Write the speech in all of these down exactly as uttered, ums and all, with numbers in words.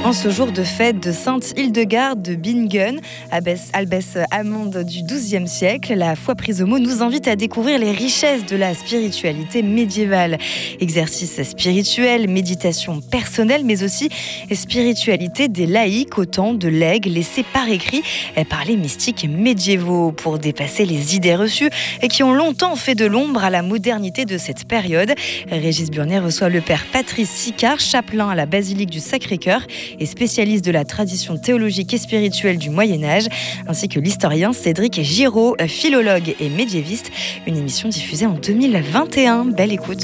En ce jour de fête de Sainte Hildegarde de Bingen, abbesse, abbesse allemande du douzième siècle, la foi prise au mot nous invite à découvrir les richesses de la spiritualité médiévale. Exercice spirituel, méditation personnelle, mais aussi spiritualité des laïcs, autant de legs laissés par écrit par les mystiques médiévaux pour dépasser les idées reçues et qui ont longtemps fait de l'ombre à la modernité de cette période. Régis Burnet reçoit le père Patrice Sicard, chapelain à la basilique du Sacré-Cœur et spécialiste de la tradition théologique et spirituelle du Moyen-Âge, ainsi que l'historien Cédric Giraud, philologue et médiéviste. Une émission diffusée en deux mille vingt et un. Belle écoute.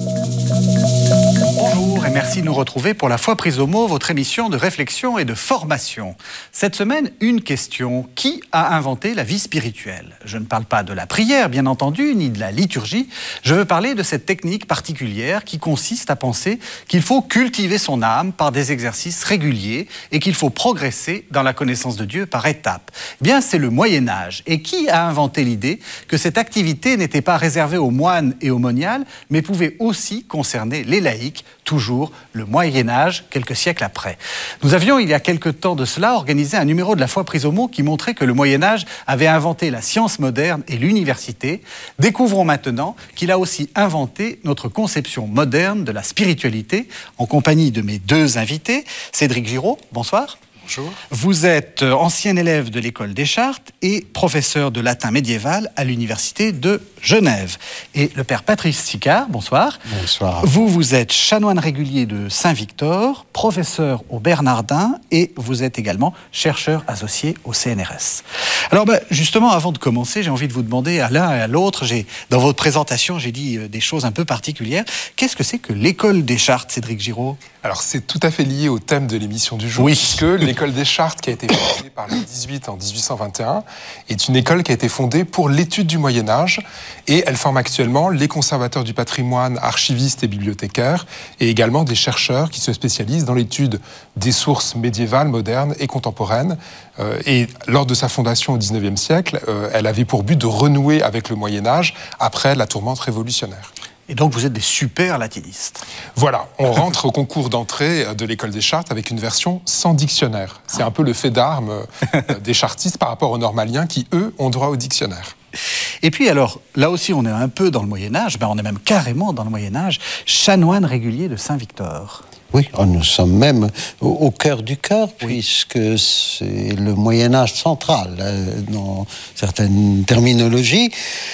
Bonjour et merci de nous retrouver pour La Foi prise au mot, votre émission de réflexion et de formation. Cette semaine, une question. Qui a inventé la vie spirituelle ? Je ne parle pas de la prière, bien entendu, ni de la liturgie. Je veux parler de cette technique particulière qui consiste à penser qu'il faut cultiver son âme par des exercices réguliers et qu'il faut progresser dans la connaissance de Dieu par étapes. Eh bien, c'est le Moyen-Âge. Et qui a inventé l'idée que cette activité n'était pas réservée aux moines et aux moniales, mais pouvait aussi concerner les laïcs, toujours le Moyen-Âge, quelques siècles après. Nous avions, il y a quelque temps de cela, organisé un numéro de La Foi prise au mot qui montrait que le Moyen-Âge avait inventé la science moderne et l'université. Découvrons maintenant qu'il a aussi inventé notre conception moderne de la spiritualité, en compagnie de mes deux invités. Cédric Giraud, bonsoir. Bonjour. Vous êtes ancien élève de l'École des Chartes et professeur de latin médiéval à l'Université de Genève. Et le père Patrice Sicard, bonsoir. Bonsoir. Vous, vous êtes chanoine régulier de Saint-Victor, professeur au Bernardin et vous êtes également chercheur associé au C N R S. Alors ben, justement, avant de commencer, j'ai envie de vous demander à l'un et à l'autre, j'ai, dans votre présentation, j'ai dit des choses un peu particulières. Qu'est-ce que c'est que l'École des Chartes, Cédric Giraud ? Alors c'est tout à fait lié au thème de l'émission du jour, oui. puisque l'École des Chartes, qui a été fondée par Louis dix-huit en dix-huit cent vingt et un, est une école qui a été fondée pour l'étude du Moyen-Âge, et elle forme actuellement les conservateurs du patrimoine, archivistes et bibliothécaires, et également des chercheurs qui se spécialisent dans l'étude des sources médiévales, modernes et contemporaines. Euh, et lors de sa fondation au dix-neuvième siècle, euh, elle avait pour but de renouer avec le Moyen-Âge après la tourmente révolutionnaire. Et donc vous êtes des super latinistes. Voilà, on rentre au concours d'entrée de l'École des Chartes avec une version sans dictionnaire. C'est un peu le fait d'armes des chartistes par rapport aux normaliens qui, eux, ont droit au dictionnaire. Et puis alors, là aussi on est un peu dans le Moyen-Âge, ben on est même carrément dans le Moyen-Âge, chanoine régulier de Saint-Victor. Oui, nous sommes même au, au cœur du cœur, oui. Puisque c'est le Moyen-Âge central, euh, dans certaines terminologies.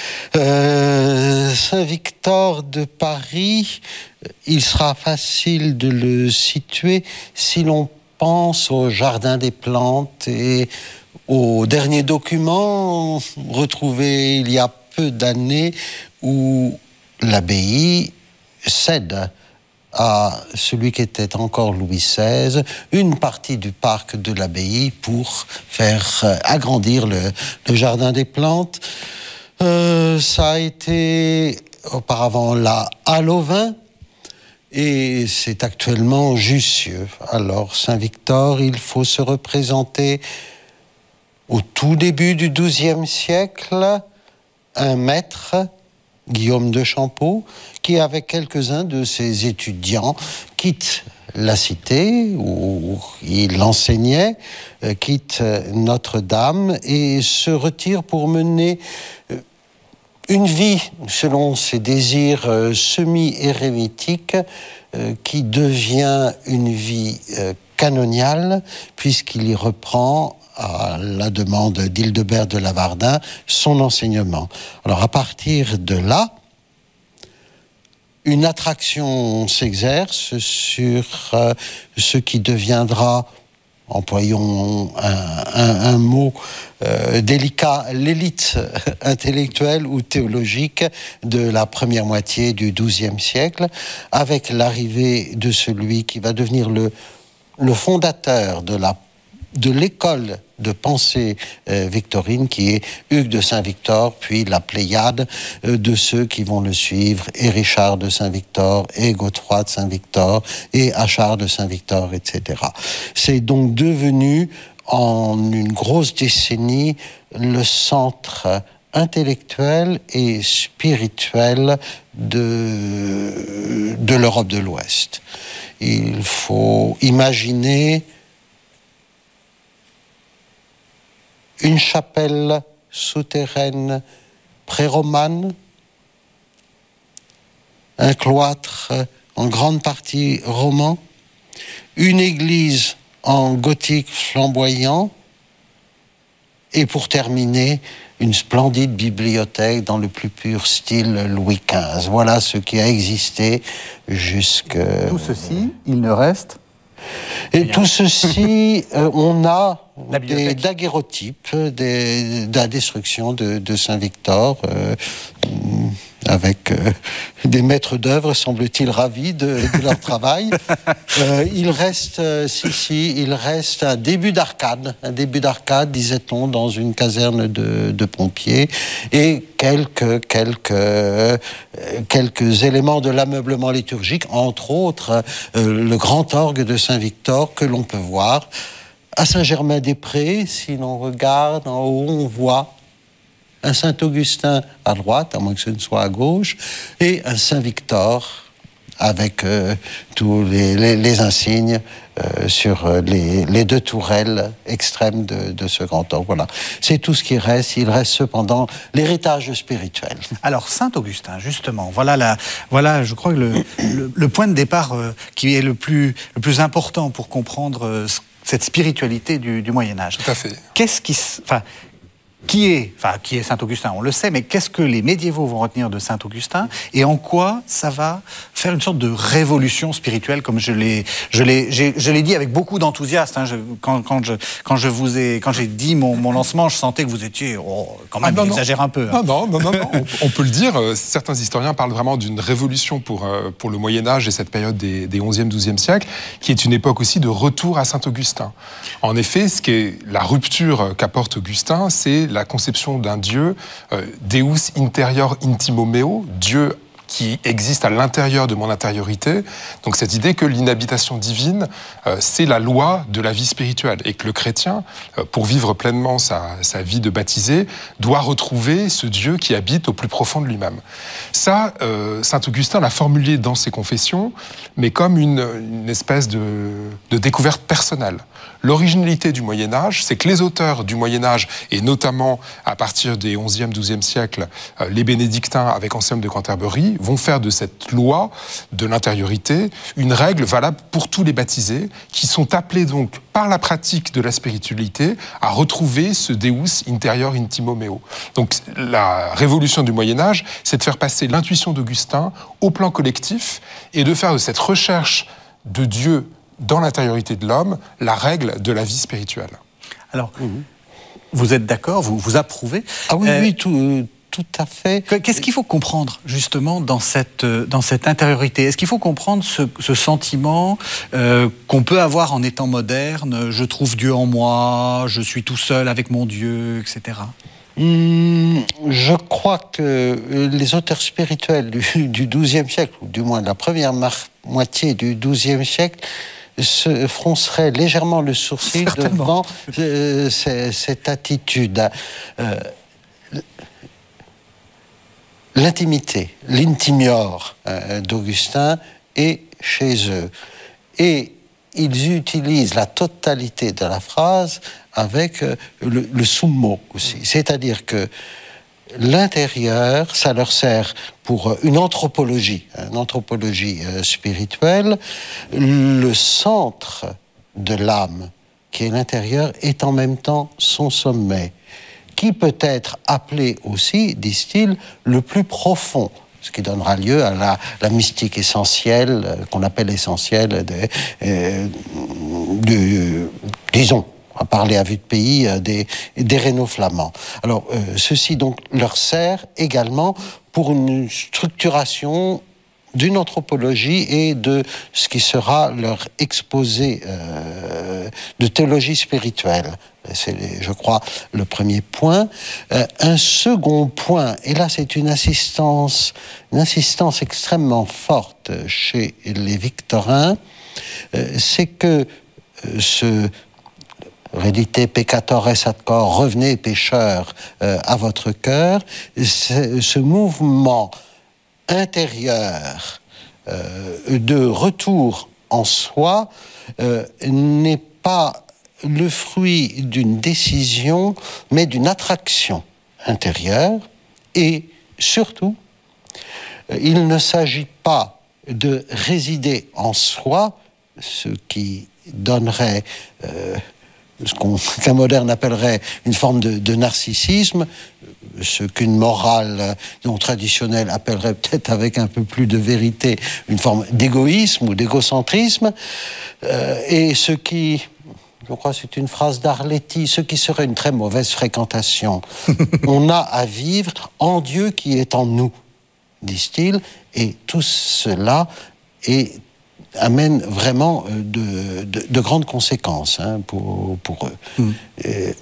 Euh, Saint-Victor de Paris, il sera facile de le situer si l'on pense au Jardin des Plantes et aux derniers documents retrouvés il y a peu d'années où l'abbaye cède à celui qui était encore Louis seize, une partie du parc de l'abbaye pour faire agrandir le, le jardin des plantes. Euh, ça a été auparavant la halle au vin et c'est actuellement Jussieu. Alors Saint-Victor, il faut se représenter au tout début du douzième siècle, un maître, Guillaume de Champeaux, qui, avec quelques-uns de ses étudiants, quitte la cité où il enseignait, euh, quitte Notre-Dame et se retire pour mener euh, une vie, selon ses désirs euh, semi-érémitiques, euh, qui devient une vie euh, canoniale, puisqu'il y reprend à la demande d'Hildebert de Lavardin, son enseignement. Alors, à partir de là, une attraction s'exerce sur euh, ce qui deviendra, employons un, un, un mot euh, délicat, l'élite intellectuelle ou théologique de la première moitié du douzième siècle, avec l'arrivée de celui qui va devenir le, le fondateur de la de l'école de pensée euh, victorine qui est Hugues de Saint-Victor, puis la pléiade euh, de ceux qui vont le suivre, et Richard de Saint-Victor, et Godefroy de Saint-Victor, et Achard de Saint-Victor, et cetera. C'est donc devenu, en une grosse décennie, le centre intellectuel et spirituel de, de l'Europe de l'Ouest. il faut imaginer une chapelle souterraine pré-romane, un cloître en grande partie roman, une église en gothique flamboyant, et pour terminer, une splendide bibliothèque dans le plus pur style Louis quinze. Voilà ce qui a existé jusque... Tout ceci, il ne reste... Et tout ceci, euh, on a La des daguerreotypes des, de la destruction de, de Saint-Victor, euh, avec euh, des maîtres d'œuvre, semble-t-il, ravis de, de leur travail. Euh, il reste, euh, si, si, il reste un début d'arcade, un début d'arcade, disait-on, dans une caserne de, de pompiers, et quelques, quelques, euh, quelques éléments de l'ameublement liturgique, entre autres euh, le grand orgue de Saint-Victor que l'on peut voir à Saint-Germain-des-Prés. Si l'on regarde en haut, on voit un Saint-Augustin à droite, à moins que ce ne soit à gauche, et un Saint-Victor avec euh, tous les, les, les insignes euh, sur les, les deux tourelles extrêmes de, de ce grand orgue. Voilà. C'est tout ce qui reste. Il reste cependant l'héritage spirituel. Alors, Saint-Augustin, justement, voilà, la, voilà je crois, que le, le, le point de départ euh, qui est le plus, le plus important pour comprendre euh, cette spiritualité du, du Moyen-Âge. Tout à fait. Qu'est-ce qui... Enfin, Qui est, enfin, qui est Saint-Augustin, on le sait, mais qu'est-ce que les médiévaux vont retenir de Saint-Augustin et en quoi ça va faire une sorte de révolution spirituelle, comme je l'ai, je l'ai, j'ai, je l'ai dit avec beaucoup d'enthousiasme. Hein, je, quand, quand, je, quand je vous ai, quand j'ai dit mon, mon lancement, je sentais que vous étiez, oh, quand même, ah, non, exagère un peu. Hein. Non, non, non, non, non. on, on peut le dire. Certains historiens parlent vraiment d'une révolution pour pour le Moyen Âge et cette période des, des onzième, douzième siècles, qui est une époque aussi de retour à Saint-Augustin. En effet, ce qui est la rupture qu'apporte Augustin, c'est la conception d'un Dieu, euh, Deus interior intimo meo, Dieu qui existe à l'intérieur de mon intériorité. Donc cette idée que l'inhabitation divine, euh, c'est la loi de la vie spirituelle et que le chrétien, euh, pour vivre pleinement sa, sa vie de baptisé, doit retrouver ce Dieu qui habite au plus profond de lui-même. Ça, euh, saint Augustin l'a formulé dans ses confessions, mais comme une, une espèce de, de découverte personnelle. L'originalité du Moyen-Âge, c'est que les auteurs du Moyen-Âge, et notamment à partir des onzième, douzième siècles, euh, les bénédictins avec Anselme de Canterbury, vont faire de cette loi de l'intériorité une règle valable pour tous les baptisés, qui sont appelés donc par la pratique de la spiritualité à retrouver ce Deus interior intimo meo. Donc la révolution du Moyen-Âge, c'est de faire passer l'intuition d'Augustin au plan collectif et de faire de cette recherche de Dieu dans l'intériorité de l'homme, la règle de la vie spirituelle. Alors, mmh. vous êtes d'accord, vous, vous approuvez? Ah oui, euh, oui, tout, tout à fait. Qu'est-ce qu'il faut comprendre, justement, dans cette, dans cette intériorité? Est-ce qu'il faut comprendre ce, ce sentiment euh, qu'on peut avoir en étant moderne? Je trouve Dieu en moi, je suis tout seul avec mon Dieu, et cetera. Mmh, je crois que les auteurs spirituels du, du douzième siècle, ou du moins de la première moitié du douzième siècle, se fronceraient légèrement le sourcil Certainement. devant euh, cette attitude. Euh, l'intimité, l'intimior euh, d'Augustin est chez eux. Et ils utilisent la totalité de la phrase avec euh, le, le summo aussi. C'est-à-dire que l'intérieur, ça leur sert pour une anthropologie, une anthropologie euh, spirituelle. Le centre de l'âme, qui est l'intérieur, est en même temps son sommet, qui peut être appelé aussi, disent-ils, le plus profond, ce qui donnera lieu à la, la mystique essentielle, euh, qu'on appelle essentielle, de, euh, de, disons, à parler à vue de pays, euh, des, des rénaux flamands. Alors, euh, ceci donc leur sert également pour une structuration d'une anthropologie et de ce qui sera leur exposé euh, de théologie spirituelle. C'est, je crois, le premier point. Euh, un second point, et là c'est une insistance, une insistance extrêmement forte chez les Victorins, euh, c'est que euh, ce Redite peccatores ad cor, revenez pécheurs euh, à votre cœur, ce mouvement intérieur euh, de retour en soi euh, n'est pas le fruit d'une décision, mais d'une attraction intérieure. Et surtout, euh, il ne s'agit pas de résider en soi, ce qui donnerait euh, ce qu'on, qu'un moderne appellerait une forme de, de narcissisme, ce qu'une morale non traditionnelle appellerait peut-être avec un peu plus de vérité une forme d'égoïsme ou d'égocentrisme, euh, et ce qui, je crois que c'est une phrase d'Arletty, ce qui serait une très mauvaise fréquentation. On a à vivre en Dieu qui est en nous, disent-ils, et tout cela est amène vraiment de, de, de grandes conséquences hein, pour, pour eux. Mmh. Euh,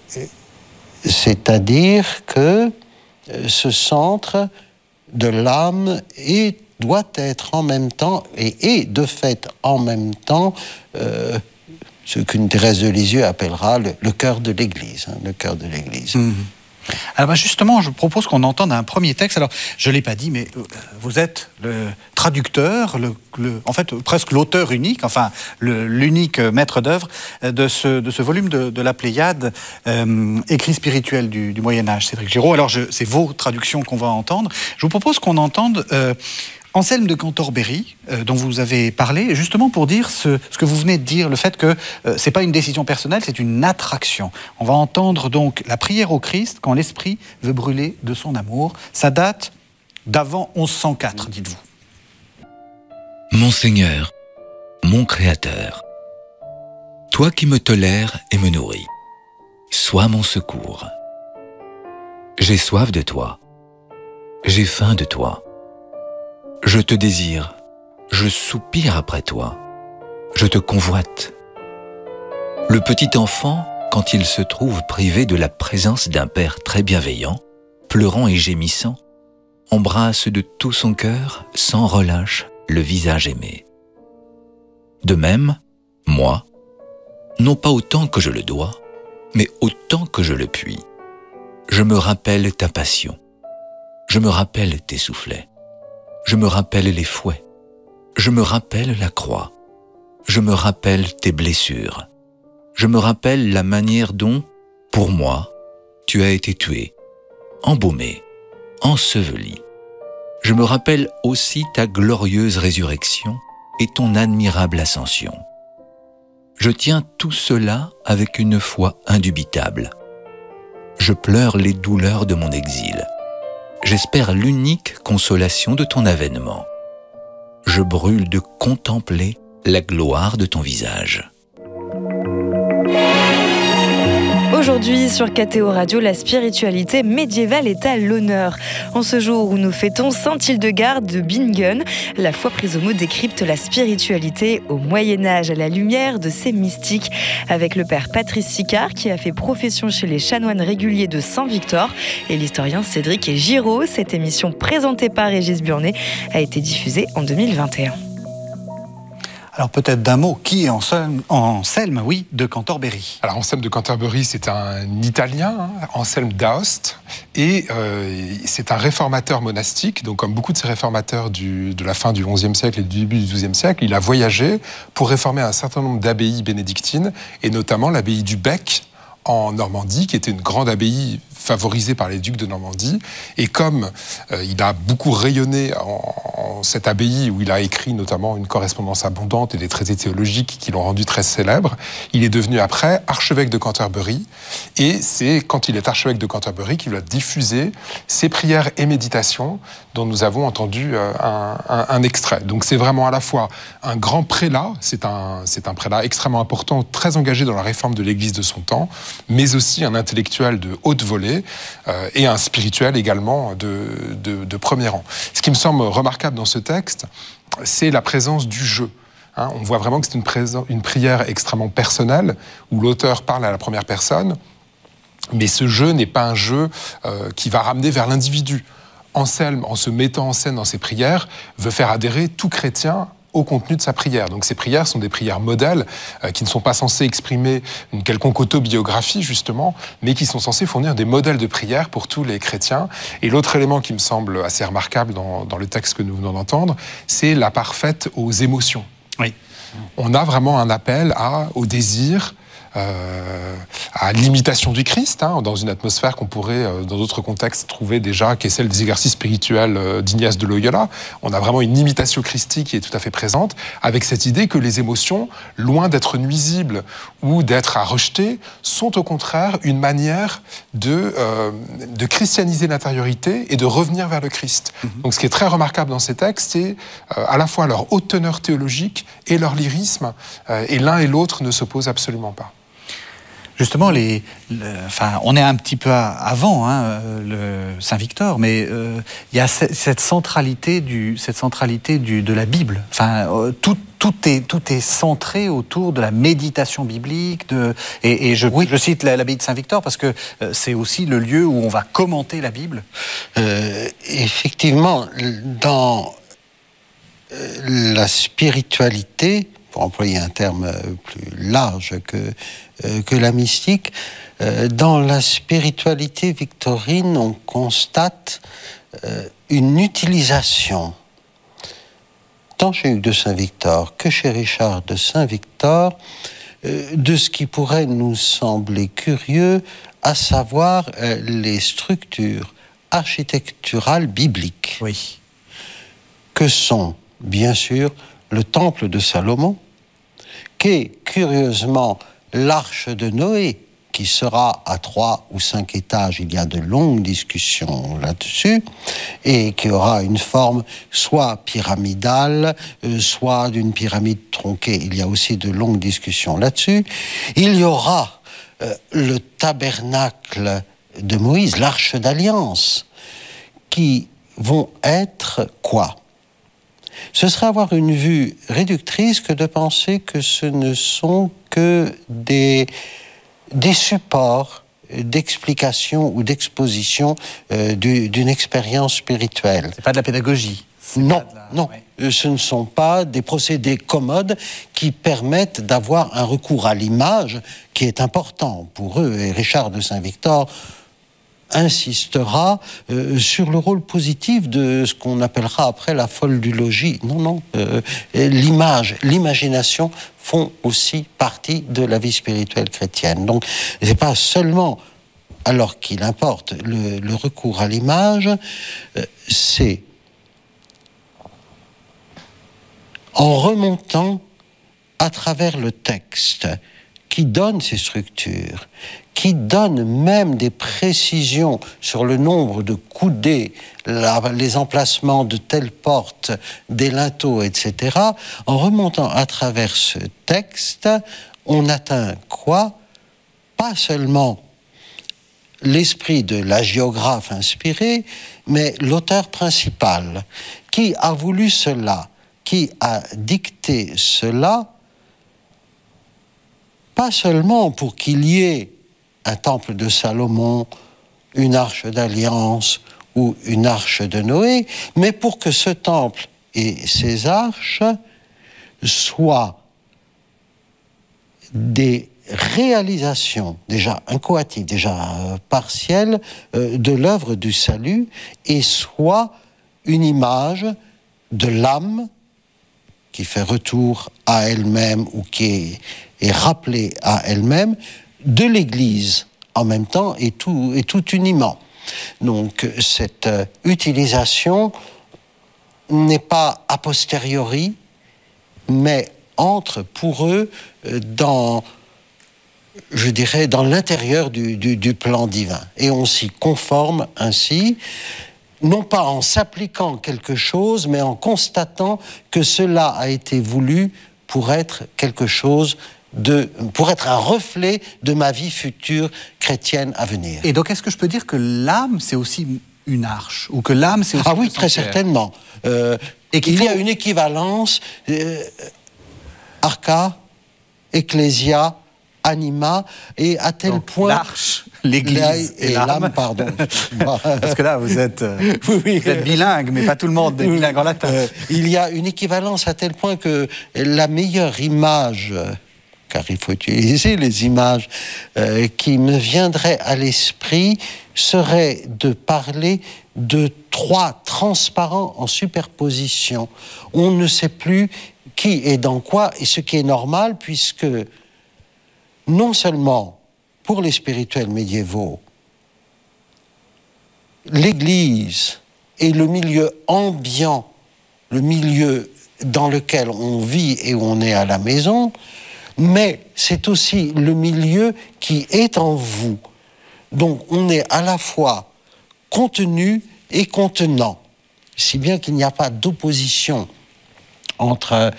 c'est-à-dire que ce centre de l'âme est, doit être en même temps, et est de fait en même temps, euh, ce qu'une Thérèse de Lisieux appellera le, le cœur de l'Église. Hein, le cœur de l'Église. Mmh. Alors bah justement, je propose qu'on entende un premier texte. Alors, je ne l'ai pas dit, mais vous êtes le traducteur, le, le, en fait presque l'auteur unique, enfin le, l'unique maître d'œuvre de ce, de ce volume de, de la Pléiade, euh, écrit spirituel du, du Moyen-Âge, Cédric Giraud. Alors, je, c'est vos traductions qu'on va entendre. Je vous propose qu'on entende... Euh, Anselme de Cantorbéry, euh, dont vous avez parlé, justement pour dire ce, ce que vous venez de dire, le fait que euh, c'est pas une décision personnelle, c'est une attraction. On va entendre donc la prière au Christ quand l'Esprit veut brûler de son amour. Ça date d'avant onze cent quatre, dites-vous. Mon Seigneur, mon Créateur, toi qui me tolères et me nourris, sois mon secours. J'ai soif de toi, j'ai faim de toi. Je te désire, je soupire après toi, je te convoite. Le petit enfant, quand il se trouve privé de la présence d'un père très bienveillant, pleurant et gémissant, embrasse de tout son cœur, sans relâche, le visage aimé. De même, moi, non pas autant que je le dois, mais autant que je le puis, je me rappelle ta passion, je me rappelle tes soufflets. Je me rappelle les fouets, je me rappelle la croix, je me rappelle tes blessures, je me rappelle la manière dont, pour moi, tu as été tué, embaumé, enseveli. Je me rappelle aussi ta glorieuse résurrection et ton admirable ascension. Je tiens tout cela avec une foi indubitable. Je pleure les douleurs de mon exil. J'espère l'unique consolation de ton avènement. Je brûle de contempler la gloire de ton visage. Aujourd'hui, sur K T O Radio, la spiritualité médiévale est à l'honneur. En ce jour où nous fêtons Sainte Hildegarde de Bingen, la foi prise au mot décrypte la spiritualité au Moyen-Âge à la lumière de ces mystiques, avec le père Patrice Sicard qui a fait profession chez les chanoines réguliers de Saint-Victor et l'historien Cédric Giraud. Cette émission présentée par Régis Burnet a été diffusée en deux mille vingt et un. Alors peut-être d'un mot, qui est Anselme, Anselme oui, de Cantorbéry? Alors Anselme de Cantorbéry, c'est un Italien, hein, Anselme d'Aoste, et euh, c'est un réformateur monastique. Donc comme beaucoup de ces réformateurs du, de la fin du onzième siècle et du début du douzième siècle, il a voyagé pour réformer un certain nombre d'abbayes bénédictines, et notamment l'abbaye du Bec en Normandie, qui était une grande abbaye favorisé par les ducs de Normandie. Et comme euh, il a beaucoup rayonné en, en cette abbaye où il a écrit notamment une correspondance abondante et des traités théologiques qui l'ont rendu très célèbre, il est devenu après archevêque de Canterbury. Et c'est quand il est archevêque de Canterbury qu'il va diffuser ses prières et méditations dont nous avons entendu euh, un, un, un extrait. Donc c'est vraiment à la fois un grand prélat, c'est un, c'est un prélat extrêmement important, très engagé dans la réforme de l'Église de son temps, mais aussi un intellectuel de haute volée euh, et un spirituel également de, de, de premier rang. Ce qui me semble remarquable dans ce texte, c'est la présence du jeu. Hein, on voit vraiment que c'est une, pré- une prière extrêmement personnelle, où l'auteur parle à la première personne, mais ce jeu n'est pas un jeu euh, qui va ramener vers l'individu. Anselme, en se mettant en scène dans ses prières, veut faire adhérer tout chrétien au contenu de sa prière. Donc ces prières sont des prières modèles euh, qui ne sont pas censées exprimer une quelconque autobiographie justement, mais qui sont censées fournir des modèles de prière pour tous les chrétiens. Et l'autre élément qui me semble assez remarquable dans, dans le texte que nous venons d'entendre, c'est la part faite aux émotions. Oui. on a vraiment un appel à, au désir, Euh, à l'imitation du Christ, hein, dans une atmosphère qu'on pourrait, euh, dans d'autres contextes, trouver déjà, qui est celle des exercices spirituels euh, d'Ignace de Loyola. On a vraiment une imitation christique qui est tout à fait présente, avec cette idée que les émotions, loin d'être nuisibles ou d'être à rejeter, sont au contraire une manière de, euh, de christianiser l'intériorité et de revenir vers le Christ. Mm-hmm. Donc ce qui est très remarquable dans ces textes, c'est euh, à la fois leur haute teneur théologique et leur lyrisme, euh, et l'un et l'autre ne s'opposent absolument pas. Justement, les, le, enfin, on est un petit peu avant hein, le Saint-Victor, mais euh, il y a cette centralité, du, cette centralité du, de la Bible. Enfin, euh, tout, tout, est, tout est centré autour de la méditation biblique. De, et, et je, oui. je cite l'abbaye de Saint-Victor parce que euh, c'est aussi le lieu où on va commenter la Bible. Euh, effectivement, dans euh, la spiritualité, pour employer un terme plus large que, euh, que la mystique, euh, dans la spiritualité victorine, on constate euh, une utilisation, tant chez Hugues de Saint-Victor que chez Richard de Saint-Victor, euh, de ce qui pourrait nous sembler curieux, à savoir euh, les structures architecturales bibliques. Oui. Que sont, bien sûr, le temple de Salomon, qu'est curieusement l'arche de Noé, qui sera à trois ou cinq étages, il y a de longues discussions là-dessus, et qui aura une forme soit pyramidale, euh, soit d'une pyramide tronquée, il y a aussi de longues discussions là-dessus. Il y aura euh, le tabernacle de Moïse, l'arche d'alliance, qui vont être quoi ? Ce serait avoir une vue réductrice que de penser que ce ne sont que des, des supports d'explication ou d'exposition euh, du, d'une expérience spirituelle. C'est pas de la pédagogie. Non, la... non. Ouais. Ce ne sont pas des procédés commodes qui permettent d'avoir un recours à l'image qui est important pour eux. Et Richard de Saint-Victor insistera euh, sur le rôle positif de ce qu'on appellera après la folle du logis. Non, non. Euh, l'image, l'imagination font aussi partie de la vie spirituelle chrétienne. Donc, c'est pas seulement, alors qu'il importe, le, le recours à l'image, euh, c'est en remontant à travers le texte qui donne ces structures, qui donne même des précisions sur le nombre de coudées, la, les emplacements de telles portes, des linteaux, et cetera. En remontant à travers ce texte, on atteint quoi ? Pas seulement l'esprit de l'agiographe inspiré, mais l'auteur principal, qui a voulu cela, qui a dicté cela, pas seulement pour qu'il y ait un temple de Salomon, une arche d'alliance ou une arche de Noé, mais pour que ce temple et ces arches soient des réalisations déjà inchoatives, déjà euh, partielles euh, de l'œuvre du salut et soient une image de l'âme qui fait retour à elle-même ou qui est, est rappelée à elle-même, de l'Église en même temps et tout, et tout uniment. Donc cette euh, utilisation n'est pas a posteriori, mais entre pour eux euh, dans, je dirais, dans l'intérieur du, du, du plan divin. Et on s'y conforme ainsi, non pas en s'appliquant quelque chose, mais en constatant que cela a été voulu pour être quelque chose de, pour être un reflet de ma vie future chrétienne à venir. Et donc, est-ce que je peux dire que l'âme, c'est aussi une arche, ou que l'âme, c'est aussi ah oui, très certainement. Euh, et qu'il faut... y a une équivalence euh, arca, ecclesia, anima, et à tel donc, point... l'arche, l'église la, et, et l'âme. l'âme, pardon. Parce que là, vous êtes, euh, oui, oui. vous êtes bilingue, mais pas tout le monde est bilingue en latin. Euh, il y a une équivalence à tel point que la meilleure image, car il faut utiliser les images, euh, qui me viendrait à l'esprit, serait de parler de trois transparents en superposition. On ne sait plus qui est dans quoi, et ce qui est normal, puisque non seulement pour les spirituels médiévaux, l'Église est le milieu ambiant, le milieu dans lequel on vit et où on est à la maison, mais c'est aussi le milieu qui est en vous. Donc on est à la fois contenu et contenant, si bien qu'il n'y a pas d'opposition entre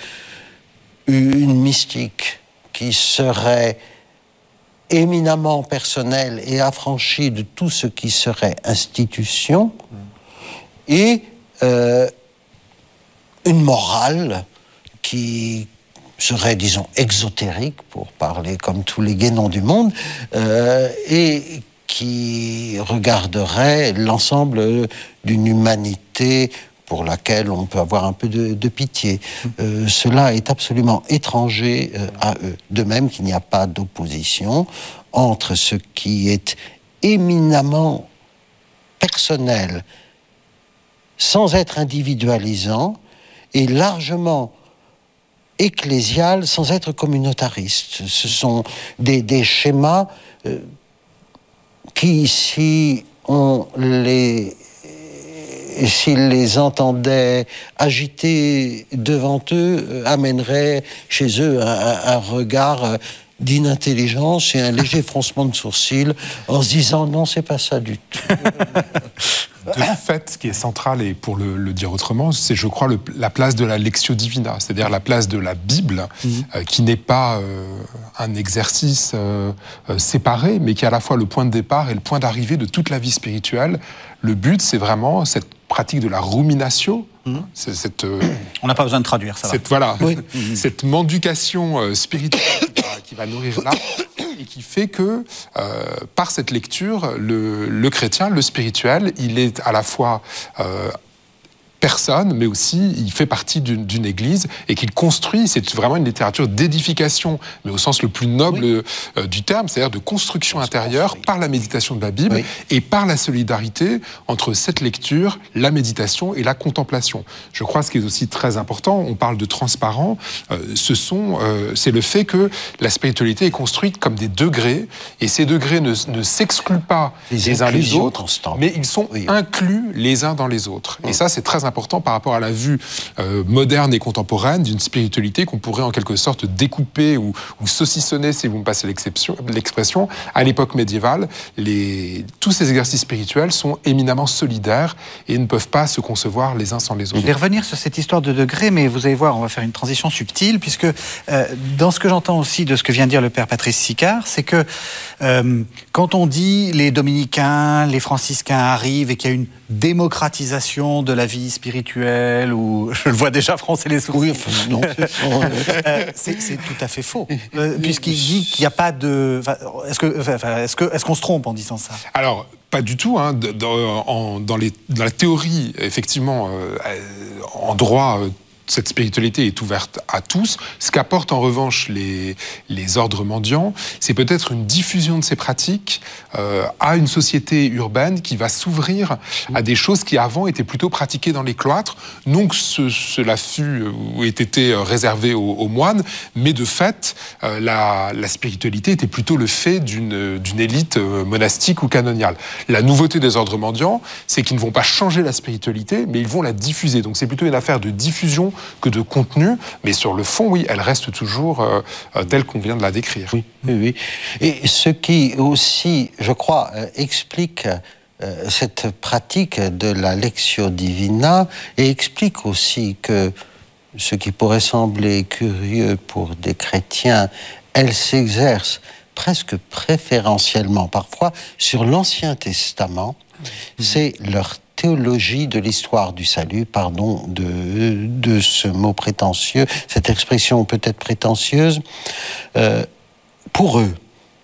une mystique qui serait éminemment personnelle et affranchie de tout ce qui serait institution, mmh. et euh, une morale qui serait, disons, exotérique, pour parler comme tous les guénons du monde, euh, et qui regarderait l'ensemble d'une humanité pour laquelle on peut avoir un peu de, de pitié. Euh, cela est absolument étranger euh, à eux. De même qu'il n'y a pas d'opposition entre ce qui est éminemment personnel, sans être individualisant, et largement ecclésial, sans être communautariste. Ce sont des, des schémas euh, qui, si on les... s'ils les entendaient agiter devant eux, euh, amèneraient chez eux un, un, un regard euh, d'inintelligence et un léger froncement de sourcils en se disant non, c'est pas ça du tout. De fait, ce qui est central, et pour le, le dire autrement, c'est, je crois, le, la place de la Lectio Divina, c'est-à-dire la place de la Bible, mmh. euh, qui n'est pas euh, un exercice euh, euh, séparé, mais qui est à la fois le point de départ et le point d'arrivée de toute la vie spirituelle. Le but, c'est vraiment cette pratique de la ruminatio. Mmh. C'est cette, euh, On n'a pas besoin de traduire, ça cette, va. Voilà, oui. Cette mendication euh, spirituelle qui va, qui va nourrir l'âme, et qui fait que, euh, par cette lecture, le, le chrétien, le spirituel, il est à la fois euh, personne, mais aussi il fait partie d'une, d'une église, et qu'il construit, c'est vraiment une littérature d'édification, mais au sens le plus noble oui. euh, du terme, c'est-à-dire de construction intérieure par la méditation de la Bible, oui. et par la solidarité entre cette lecture, la méditation et la contemplation. Je crois ce qui est aussi très important, on parle de transparent, euh, ce sont, euh, c'est le fait que la spiritualité est construite comme des degrés, et ces degrés ne, ne s'excluent pas les, les uns les autres, constantes. Mais ils sont oui. inclus les uns dans les autres. Oui. Et ça, c'est très important. important par rapport à la vue euh, moderne et contemporaine d'une spiritualité qu'on pourrait en quelque sorte découper ou, ou saucissonner, si vous me passez l'expression. À l'époque médiévale, les, tous ces exercices spirituels sont éminemment solidaires et ne peuvent pas se concevoir les uns sans les autres. Je vais revenir sur cette histoire de degrés, mais vous allez voir, on va faire une transition subtile, puisque euh, dans ce que j'entends aussi de ce que vient de dire le père Patrice Sicard, c'est que euh, quand on dit les dominicains, les franciscains arrivent et qu'il y a une démocratisation de la vie spirituelle, ou je le vois déjà froncer les sourcils. Oui, enfin, non. euh, c'est, c'est tout à fait faux, euh, puisqu'il dit qu'il n'y a pas de. Enfin, est-ce que, enfin, est-ce que, est-ce qu'on se trompe en disant ça ? Alors. Pas du tout. Hein. Dans, en, dans, les, dans la théorie, effectivement, euh, en droit, euh, cette spiritualité est ouverte à tous. Ce qu'apportent en revanche les, les ordres mendiants, c'est peut-être une diffusion de ces pratiques euh, à une société urbaine qui va s'ouvrir à des choses qui avant étaient plutôt pratiquées dans les cloîtres. Non que ce, cela fût ou ait été réservé aux, aux moines, mais de fait, euh, la, la spiritualité était plutôt le fait d'une, d'une élite monastique ou canoniale. La nouveauté des ordres mendiants, c'est qu'ils ne vont pas changer la spiritualité, mais ils vont la diffuser. Donc c'est plutôt une affaire de diffusion que de contenu, mais sur le fond, oui, elle reste toujours euh, telle qu'on vient de la décrire. Oui, oui, oui. Et ce qui aussi, je crois, euh, explique euh, cette pratique de la Lectio Divina, et explique aussi que ce qui pourrait sembler curieux pour des chrétiens, elle s'exerce presque préférentiellement, parfois, sur l'Ancien Testament. Mmh. C'est leur théologie de l'histoire du salut, pardon de, de ce mot prétentieux, cette expression peut-être prétentieuse, euh, pour eux.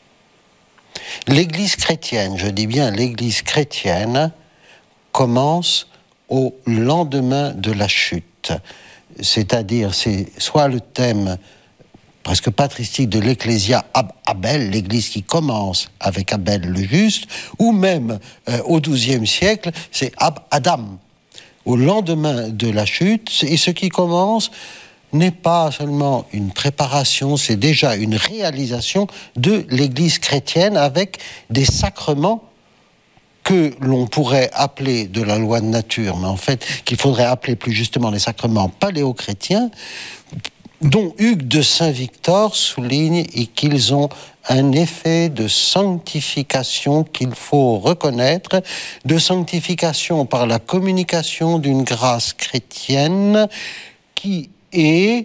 L'Église chrétienne, je dis bien l'Église chrétienne, commence au lendemain de la chute. C'est-à-dire, c'est soit le thème presque patristique de l'Ecclésia ab Abel, l'Église qui commence avec Abel le juste, ou même euh, au douzième siècle, c'est ab Adam, au lendemain de la chute, et ce qui commence n'est pas seulement une préparation, c'est déjà une réalisation de l'Église chrétienne avec des sacrements que l'on pourrait appeler de la loi de nature, mais en fait qu'il faudrait appeler plus justement les sacrements paléochrétiens, dont Hugues de Saint-Victor souligne et qu'ils ont un effet de sanctification qu'il faut reconnaître, de sanctification par la communication d'une grâce chrétienne qui est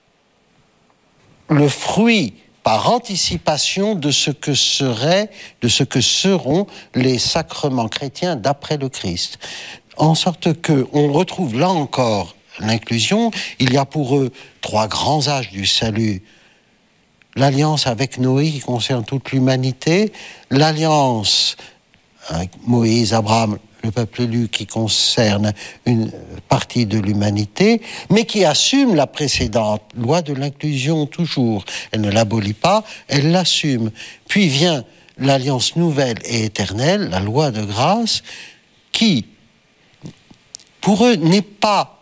le fruit par anticipation de ce que seraient, de ce que seront les sacrements chrétiens d'après le Christ. En sorte que on retrouve là encore l'inclusion. Il y a pour eux trois grands âges du salut. L'alliance avec Noé qui concerne toute l'humanité, l'alliance avec Moïse, Abraham, le peuple élu qui concerne une partie de l'humanité, mais qui assume la précédente loi de l'inclusion toujours. Elle ne l'abolit pas, elle l'assume. Puis vient l'alliance nouvelle et éternelle, la loi de grâce, qui, pour eux, n'est pas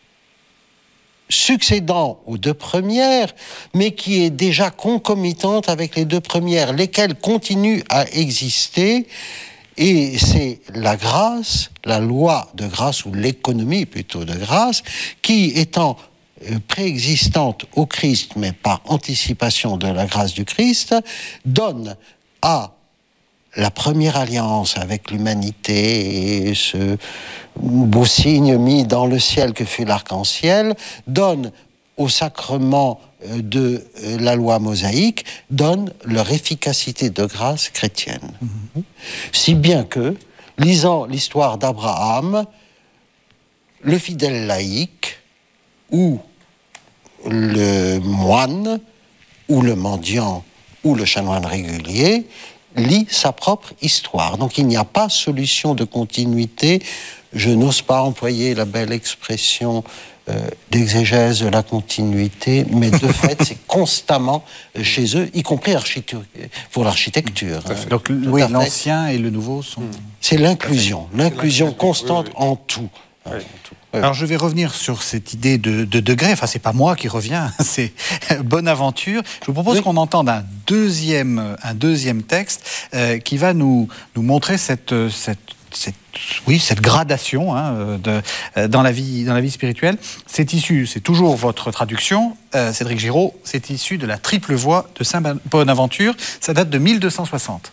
succédant aux deux premières, mais qui est déjà concomitante avec les deux premières, lesquelles continuent à exister. Et c'est la grâce, la loi de grâce, ou l'économie plutôt de grâce, qui étant préexistante au Christ, mais par anticipation de la grâce du Christ, donne à la première alliance avec l'humanité et ce beau signe mis dans le ciel que fut l'arc-en-ciel, donne au sacrement de la loi mosaïque, donne leur efficacité de grâce chrétienne. Mmh. Si bien que, lisant l'histoire d'Abraham, le fidèle laïc, ou le moine, ou le mendiant, ou le chanoine régulier, lit sa propre histoire. Donc il n'y a pas solution de continuité. Je n'ose pas employer la belle expression euh, d'exégèse de la continuité, mais de fait, c'est constamment chez eux, y compris pour l'architecture. Hein. Donc oui, l'ancien et le nouveau sont... C'est l'inclusion, l'inclusion constante oui, oui. en tout. Oui. En tout. Alors je vais revenir sur cette idée de, de degré, enfin c'est pas moi qui reviens, c'est Bonaventure. Je vous propose oui. qu'on entende un deuxième, un deuxième texte euh, qui va nous, nous montrer cette, cette, cette, oui, cette gradation hein, de, euh, dans, la vie, dans la vie spirituelle. C'est issu, c'est toujours votre traduction, euh, Cédric Giraud, c'est issu de la triple voix de Saint Bonaventure, ça date de mille deux cent soixante.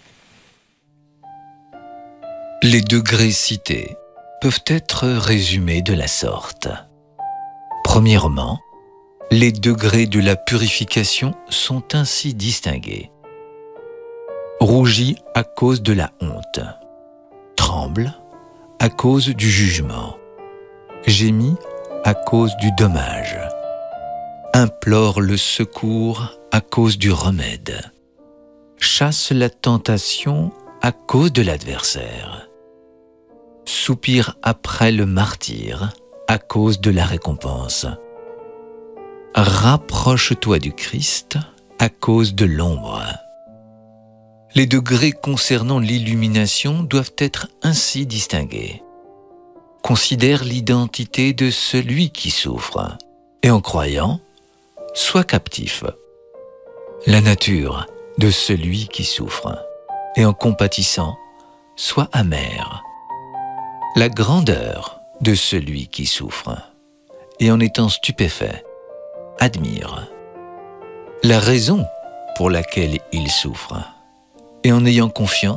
Les degrés cités peuvent être résumés de la sorte. Premièrement, les degrés de la purification sont ainsi distingués. Rougit à cause de la honte, tremble à cause du jugement, gémit à cause du dommage, implore le secours à cause du remède, chasse la tentation à cause de l'adversaire, soupire après le martyre à cause de la récompense. Rapproche-toi du Christ à cause de l'ombre. Les degrés concernant l'illumination doivent être ainsi distingués. Considère l'identité de celui qui souffre, et en croyant, sois captif. La nature de celui qui souffre, et en compatissant, sois amer. La grandeur de celui qui souffre, et en étant stupéfait, admire. La raison pour laquelle il souffre, et en ayant confiance,